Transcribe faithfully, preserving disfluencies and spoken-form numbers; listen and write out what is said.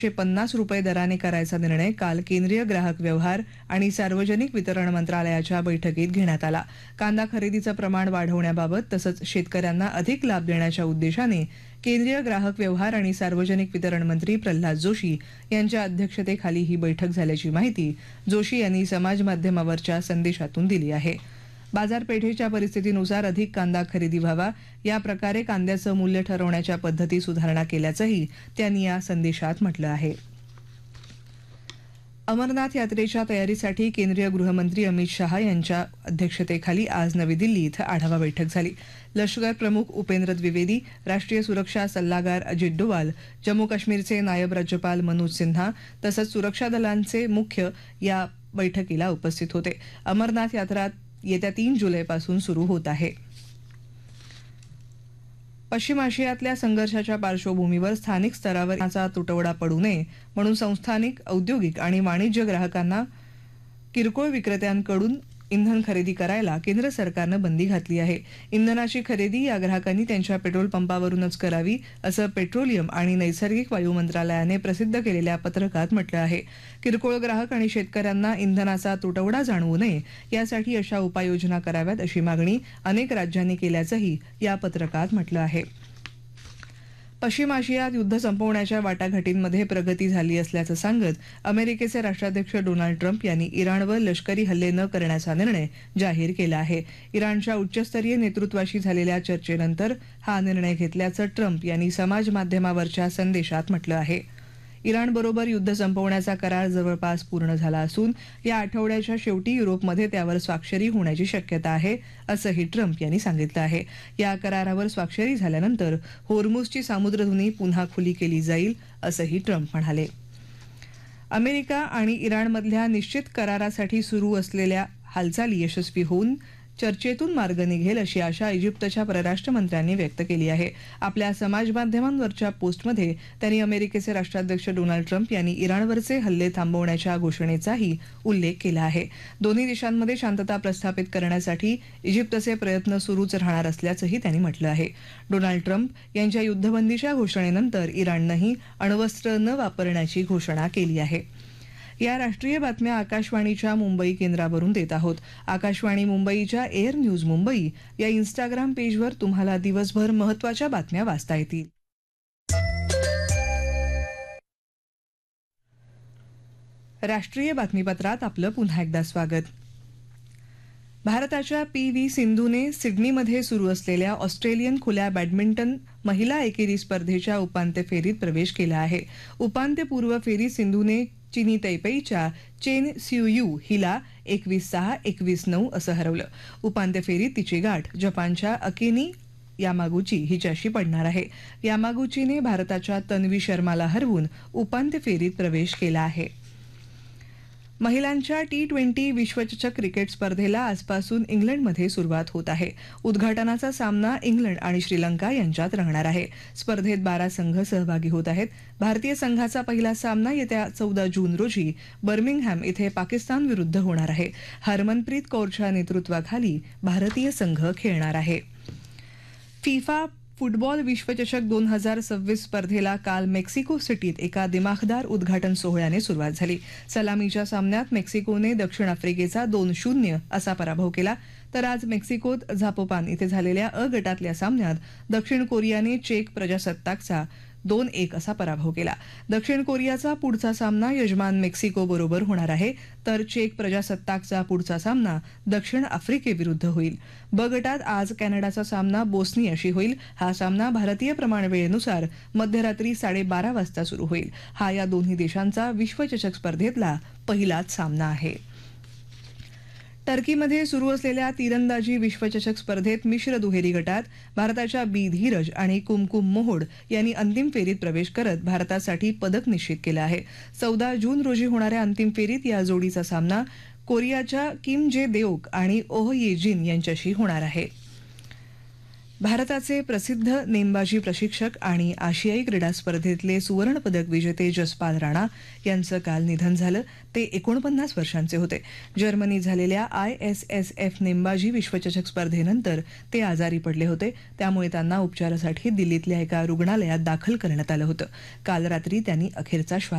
पन्नास रुपये दराने करायचा निर्णय काल केंद्रीय ग्राहक व्यवहार आणि सार्वजनिक वितरण मंत्रालयाच्या बैठकीत घेण्यात आला. कांदा खरेदीचं प्रमाण वाढवण्याबाबत तसंच शेतकऱ्यांना अधिक लाभ देण्याच्या उद्देशाने केंद्रीय ग्राहक व्यवहार आणि सार्वजनिक वितरण मंत्री प्रल्हाद जोशी यांच्या अध्यक्षतेखाली ही बैठक झाल्याची माहिती जोशी यांनी समाज माध्यमावरच्या संदेशातून दिली आहे. बाजारपेठेच्या परिस्थितीनुसार अधिक कांदा खरेदी व्हावा या प्रकारे कांद्याचं मूल्य ठरवण्याच्या पद्धती सुधारणा केल्याचंही त्यांनी या संदेशात म्हटलं आहे. अमरनाथ यात्रेच्या तयारीसाठी केंद्रीय गृहमंत्री अमित शहा यांच्या अध्यक्षतेखाली आज नवी दिल्ली इथं आढावा बैठक झाली. लष्कर प्रमुख उपेंद्र द्विवेदी, राष्ट्रीय सुरक्षा सल्लागार अजित डोवाल, जम्मू काश्मीरचे नायब राज्यपाल मनोज सिन्हा तसंच सुरक्षा दलांचे मुख्य या बैठकीला उपस्थित होते. अमरनाथ यात्रा येत्या तीन जुलैपासून सुरू होत आहे. पश्चिम आशियातल्या संघर्षाच्या पार्श्वभूमीवर स्थानिक स्तरावर चा तुटवडा पडू नये म्हणून संस्थानिक, औद्योगिक आणि वाणिज्य ग्राहकांना किरकोळ विक्रेत्यांकडून इंधन खरेदी करायला केंद्र सरकारनं बंदी घातली आहे. इंधनाची खरेदी या ग्राहकांनी त्यांच्या पेट्रोल पंपावरूनच करावी असं पेट्रोलियम आणि नैसर्गिक वायू मंत्रालयाने प्रसिद्ध केलेल्या पत्रकात म्हटलं आहे. किरकोळ ग्राहक आणि शेतकऱ्यांना इंधनाचा तुटवडा जाणवू नये यासाठी अशा उपाययोजना कराव्यात अशी मागणी अनेक राज्यांनी केल्याचंही या पत्रकात म्हटलं आहे. पश्चिम आशियात युद्ध संपवण्याच्या वाटाघाटींमध्ये प्रगती झाली असल्याचं सांगत अमेरिकेचे राष्ट्राध्यक्ष डोनाल्ड ट्रम्प यांनी इराणवर लष्करी हल्ले न करण्याचा निर्णय जाहीर केला आहे. इराणच्या उच्चस्तरीय नेतृत्वाशी झालेल्या चर्चेनंतर हा निर्णय घेतल्याचं ट्रम्प यांनी समाज माध्यमावरच्या संदेशात म्हटलं आहे. इराणबरोबर युद्ध संपवण्याचा करार जवळपास पूर्ण झाला असून या आठवड्याच्या शेवटी युरोपमध्ये त्यावर स्वाक्षरी होण्याची शक्यता आहे असंही ट्रम्प यांनी सांगितलं आहे. या करारावर स्वाक्षरी झाल्यानंतर होर्मुझची सामुद्रधुनी पुन्हा खुली केली जाईल असंही ट्रम्प म्हणाले. अमेरिका आणि इराणमधल्या निश्चित करारासाठी सुरू असलेल्या हालचाली यशस्वी होऊन चर्चेतून मार्ग निघेल अशी आशा इजिप्तच्या परराष्ट्र मंत्र्यांनी व्यक्त केली आहे. आपल्या समाज माध्यमांवरच्या पोस्टमध्ये त्यांनी अमेरिकेचे राष्ट्राध्यक्ष डोनाल्ड ट्रम्प यांनी इराणवरचे हल्ले थांबवण्याच्या घोषणेचाही उल्लेख केला आहे. दोन्ही देशांमध्ये शांतता प्रस्थापित करण्यासाठी इजिप्तचे प्रयत्न सुरूच राहणार असल्याचंही त्यांनी म्हटलं आहे. डोनाल्ड ट्रम्प यांच्या युद्धबंदीच्या घोषणेनंतर इराणनंही अण्वस्त्र न वापरण्याची घोषणा केली आहे. या राष्ट्रीय बातम्या आकाशवाणीच्या मुंबई केंद्रावरून देत आहोत. आकाशवाणी मुंबईच्या एअर न्यूज मुंबई या इन्स्टाग्राम पेजवर तुम्हाला दिवसभर महत्त्वाच्या बातम्या वाचता येतील. राष्ट्रीय बातमीपत्रात आपलं पुन्हा एकदा स्वागत. भारताच्या पी व्ही सिंधूने सिडनीमध्ये सुरू असलेल्या ऑस्ट्रेलियन खुल्या बॅडमिंटन महिला एकेरी स्पर्धेच्या उपांत्य फेरीत प्रवेश केला आहे. उपांत्यपूर्व फेरीत सिंधूने चीनी तैपेईच्या चेन सियुयू हिला एकवीस सहा एकवीस नऊ असं हरवलं. उपांत्य फेरीत तिची गाठ जपानच्या अकेनी यामागुची हिच्याशी पडणार आहे. यामागुचीने भारताच्या तन्वी शर्माला हरवून उपांत्य फेरीत प्रवेश केला आहे. महिलांच्या टी ट्वेंटी विश्वचषक क्रिकेट स्पर्धेला आजपासून इंग्लंडमध्ये सुरुवात होत आहे. उद्घाटनाचा सामना इंग्लंड आणि श्रीलंका यांच्यात रंगणार आहे. स्पर्धेत बारा संघ सहभागी होत आहेत. भारतीय संघाचा पहिला सामना येत्या चौदा जून रोजी बर्मिंगहॅम इथे पाकिस्तान विरुद्ध होणार आहे. हरमनप्रीत कौरच्या नेतृत्वाखाली भारतीय संघ खेळणार आहे. फिफा फुटबॉल विश्वचषक दोन हजार सव्वीस स्पर्धेला काल मेक्सिको सिटीत एका दिमाखदार उद्घाटन सोहळ्याने सुरुवात झाली. सलामीच्या सामन्यात मेक्सिकोने दक्षिण आफ्रिकेचा दोन शून्य असा पराभव केला तर आज मेक्सिकोत झापोपान इथे झालेल्या अ गटातल्या सामन्यात दक्षिण कोरियाने चेक प्रजासत्ताकचा दोन एक असा पराभव केला. दक्षिण कोरियाचा पुढचा सामना यजमान मेक्सिको बरोबर होणार आहे तर चेक प्रजासत्ताकचा पुढचा सामना दक्षिण आफ्रिकेविरुद्ध होईल. ब गटात आज कॅनडाचा सामना बोस्नियाशी होईल. हा सामना भारतीय प्रमाणवेळेनुसार मध्यरात्री साडेबारा वाजता सुरू होईल. हा या दोन्ही देशांचा विश्वचषक स्पर्धेतला पहिलाच सामना आहे. टर्कीमध्ये सुरू असलेल्या तिरंदाजी विश्वचषक स्पर्धेत मिश्र दुहेरी गटात भारताच्या बी धीरज आणि कुमकुम मोहोड यांनी अंतिम फेरीत प्रवेश करत भारतासाठी पदक निश्चित केलं आहे. चौदा जून रोजी होणाऱ्या अंतिम फेरीत या जोडीचा सामना कोरियाच्या किम जे देओक आणि ओह ये जिन यांच्याशी होणार आहे. भारताचे प्रसिद्ध नेमबाजी प्रशिक्षक आणि आशियाई क्रीडा स्पर्धेतले सुवर्णपदक विजेते जसपाल राणा यांचं काल निधन झालं. ते एकोणपन्नास वर्षांचे होते. जर्मनीत झालेल्या आय एस एस एफ नेमबाजी विश्वचषक स्पर्धेनंतर ते आजारी पडले होते. त्यामुळे त्यांना उपचारासाठी दिल्लीतल्या एका रुग्णालयात दाखल करण्यात आलं होतं. काल रात्री त्यांनी अखेरचा श्वास